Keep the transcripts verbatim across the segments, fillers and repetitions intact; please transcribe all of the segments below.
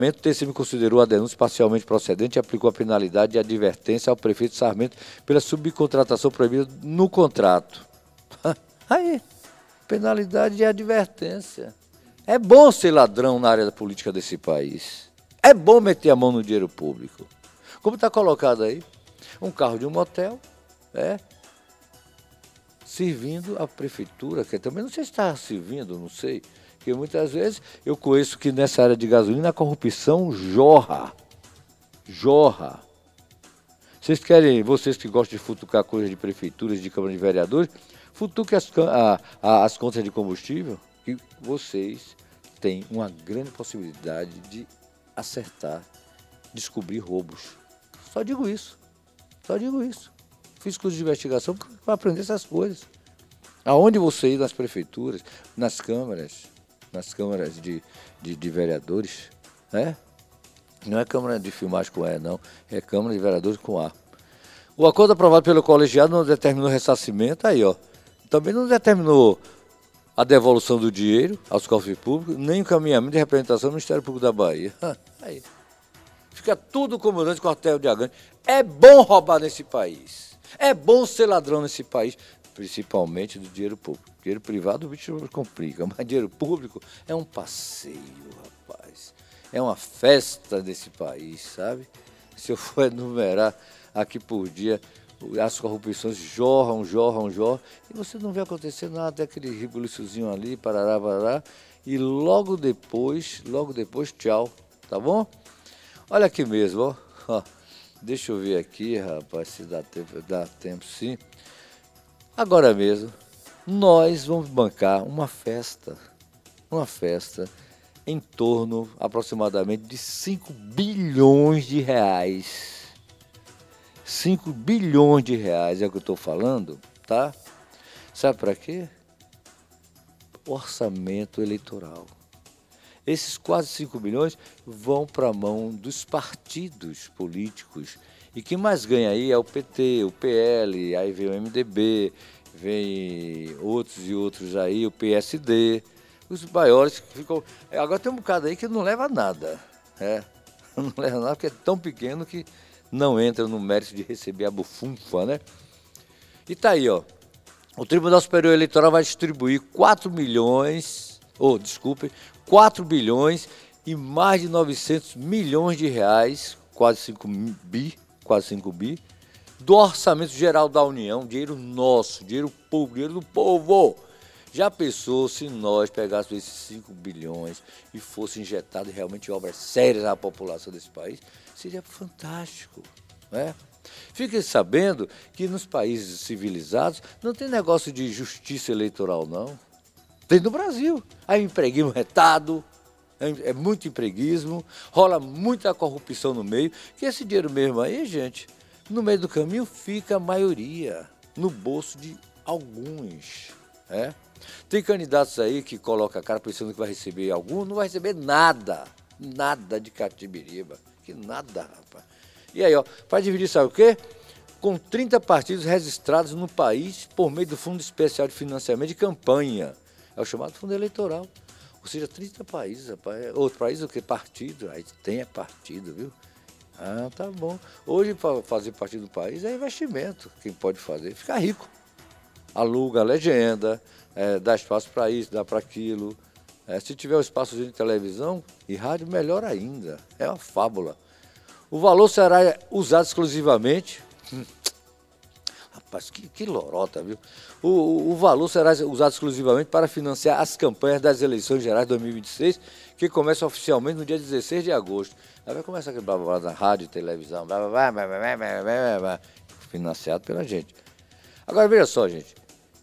O T C M considerou a denúncia parcialmente procedente e aplicou a penalidade de advertência ao prefeito Sarmento pela subcontratação proibida no contrato. Aí, penalidade de advertência. É bom ser ladrão na área da política desse país. É bom meter a mão no dinheiro público. Como está colocado aí, um carro de um motel, é, servindo a prefeitura, que também não sei se está servindo, não sei. Porque muitas vezes eu conheço que nessa área de gasolina a corrupção jorra. Jorra. Vocês querem, vocês que gostam de futucar coisas de prefeituras, de Câmara de Vereadores, futuquem as, a, a, as contas de combustível, que vocês têm uma grande possibilidade de acertar, descobrir roubos. Só digo isso. Só digo isso. Fiz curso de investigação para aprender essas coisas. Aonde você ir nas prefeituras, nas câmaras, nas câmaras de, de, de vereadores, né? Não é Câmara de filmagem com E, não. É Câmara de Vereadores com A. O acordo aprovado pelo colegiado não determinou ressarcimento, aí, ó. Também não determinou a devolução do dinheiro aos cofres públicos, nem o encaminhamento de representação do Ministério Público da Bahia. Aí. Fica tudo comandante do quartel de Agante. É bom roubar nesse país. É bom ser ladrão nesse país, principalmente do dinheiro público. Dinheiro privado o bicho complica, mas dinheiro público é um passeio, rapaz. É uma festa desse país, sabe? Se eu for enumerar aqui por dia, as corrupções jorram, jorram, jorram, e você não vê acontecer nada, aquele rebuliciozinho ali, parará, parará, e logo depois, logo depois, tchau, tá bom? Olha aqui mesmo, ó. ó. Deixa eu ver aqui, rapaz, se dá tempo, dá tempo sim. Agora mesmo, nós vamos bancar uma festa, uma festa em torno aproximadamente de cinco bilhões de reais. cinco bilhões de reais é o que eu estou falando, tá? Sabe para quê? Orçamento eleitoral. Esses quase cinco bilhões vão para a mão dos partidos políticos. E quem mais ganha aí é o P T, o P L, aí vem o M D B, vem outros e outros aí, o P S D, os maiores que ficam... Agora tem um bocado aí que não leva a nada, é. Não leva a nada porque é tão pequeno que não entra no mérito de receber a bufunfa, né? E tá aí, ó. O Tribunal Superior Eleitoral vai distribuir quatro milhões, ou, oh, desculpe, quatro bilhões e mais de novecentos milhões de reais, quase cinco bi, quase cinco bi, do Orçamento Geral da União, dinheiro nosso, dinheiro público, dinheiro do povo. Já pensou se nós pegássemos esses cinco bilhões e fosse injetado realmente em obras sérias à população desse país? Seria fantástico, né? Fiquem sabendo que nos países civilizados não tem negócio de justiça eleitoral, não. Tem no Brasil. Aí empreguismo retado, é muito empreguismo, rola muita corrupção no meio, que esse dinheiro mesmo aí, gente, no meio do caminho fica a maioria, no bolso de alguns, né? Tem candidatos aí que colocam a cara pensando que vai receber algum, não vai receber nada, nada de catibiriba, que nada, rapaz. E aí, ó, para dividir, sabe o quê? Com trinta partidos registrados no país por meio do Fundo Especial de Financiamento de Campanha. É o chamado fundo eleitoral. Ou seja, trinta países, rapaz. Outro país, o que? Partido. Aí tem é partido, viu? Ah, tá bom. Hoje, para fazer partido do país, é investimento. Quem pode fazer? Ficar rico. Aluga a legenda, é, dá espaço para isso, dá para aquilo. É, se tiver um espaço de televisão e rádio, melhor ainda. É uma fábula. O valor será usado exclusivamente... Hum, rapaz, que, que lorota, viu? O, o, o valor será usado exclusivamente para financiar as campanhas das eleições gerais de dois mil e vinte e seis, que começam oficialmente no dia dezesseis de agosto. Aí vai começar aquele blá blá blá na rádio, televisão, blá blá blá, blá, blá, blá, blá, blá, financiado pela gente. Agora, veja só, gente.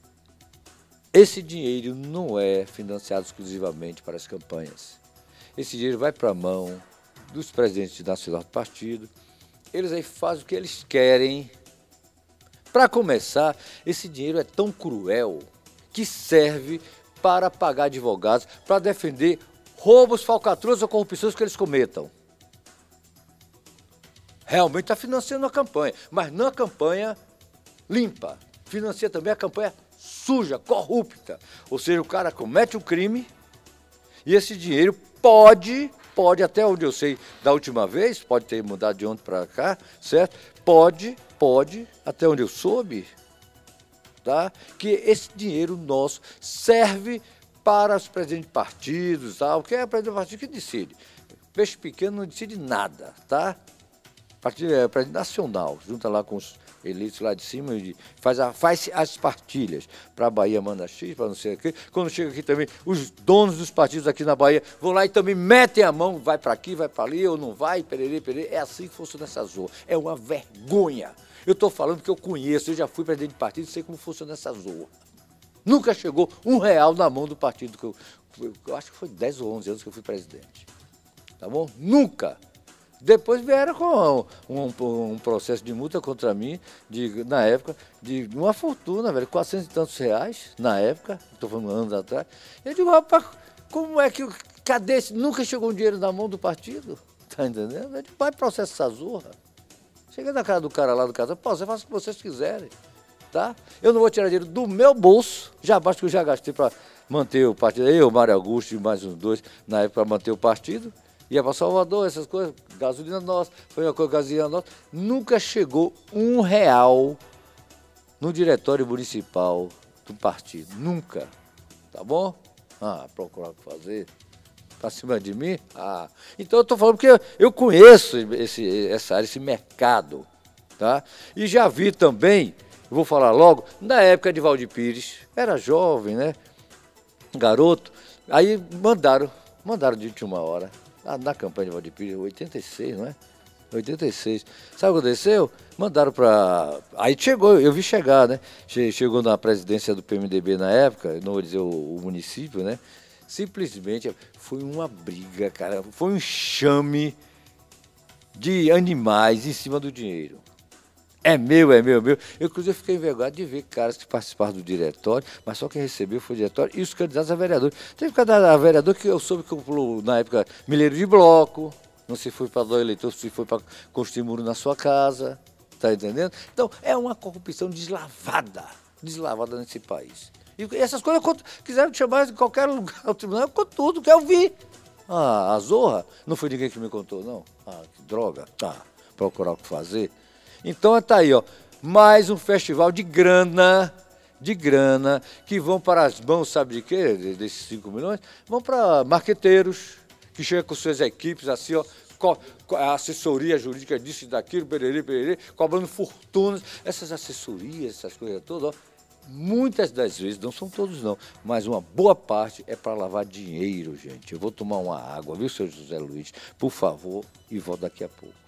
Esse dinheiro não é financiado exclusivamente para as campanhas. Esse dinheiro vai para a mão dos presidentes nacionais do partido. Eles aí fazem o que eles querem. Para começar, esse dinheiro é tão cruel que serve para pagar advogados, para defender roubos, falcatruas ou corrupções que eles cometam. Realmente está financiando a campanha, mas não a campanha limpa. Financia também a campanha suja, corrupta. Ou seja, o cara comete um crime e esse dinheiro pode, pode, até onde eu sei, da última vez, pode ter mudado de ontem para cá, certo? Pode, pode, até onde eu soube, tá? Que esse dinheiro nosso serve para os presidentes de partidos, tal, que é o presidente do partido que decide. Peixe pequeno não decide nada, tá? Partido, é, presidente nacional, junta lá com os eleitos lá de cima e faz, a, faz as partilhas. Para a Bahia manda X, para não sei o quê. Quando chega aqui também, os donos dos partidos aqui na Bahia vão lá e também metem a mão, vai para aqui, vai para ali, ou não vai, pererê, pererê. É assim que funciona essa zorra. É uma vergonha. Eu estou falando que eu conheço, eu já fui presidente de partido e sei como funciona essa zorra. Nunca chegou um real na mão do partido que eu, eu acho que foi dez ou onze anos que eu fui presidente. Tá bom? Nunca. Depois vieram com um, um, um processo de multa contra mim, de, na época, de uma fortuna, velho, quatrocentos e tantos reais, na época, estou falando anos atrás. Eu digo, rapaz, como é que, cadê esse? Nunca chegou um dinheiro na mão do partido, tá entendendo? Eu digo, vai processar essa zorra. Chega na cara do cara lá do casa, pô, você faz o que vocês quiserem, tá? Eu não vou tirar dinheiro do meu bolso, já basta que eu já gastei para manter o partido, eu, Mário Augusto e mais uns dois, na época, para manter o partido. Ia para Salvador, essas coisas, gasolina nossa, foi uma coisa, gasolina nossa. Nunca chegou um real no diretório municipal do partido. Nunca. Tá bom? Ah, procurar o que fazer. Para cima de mim? Ah. Então eu estou falando porque eu conheço esse, essa área, esse mercado. Tá? E já vi também, vou falar logo, na época de Valdir Pires, era jovem, né? Garoto. Aí mandaram, mandaram de última hora. Na campanha de Valdir Pires, oitenta e seis, não é? oitenta e seis. Sabe o que aconteceu? Mandaram para... Aí chegou, eu vi chegar, né? Chegou na presidência do P M D B na época, não vou dizer o, o município, né? Simplesmente foi uma briga, cara. Foi um enxame de animais em cima do dinheiro. É meu, é meu, é meu. Eu, inclusive, fiquei envergonhado de ver caras que participaram do diretório, mas só quem recebeu foi o diretório e os candidatos a vereador. Teve candidato a vereador que eu soube que, na época, milheiro de bloco, não se foi para doar eleitor, se foi para construir muro na sua casa, tá entendendo? Então, é uma corrupção deslavada, deslavada nesse país. E essas coisas, eu quiseram te chamar de qualquer lugar ao tribunal, eu conto tudo, que eu vi. Ah, a zorra, não foi ninguém que me contou, não. Ah, que droga. Tá, procurar o que fazer. Então, está aí, ó, mais um festival de grana, de grana, que vão para as mãos, sabe de quê, desses cinco milhões? Vão para marqueteiros, que chegam com suas equipes, assim, ó, a assessoria jurídica disso e daquilo, pererê, pererê, cobrando fortunas. Essas assessorias, essas coisas todas, ó, muitas das vezes, não são todos não, mas uma boa parte é para lavar dinheiro, gente. Eu vou tomar uma água, viu, seu José Luiz? Por favor, e volto daqui a pouco.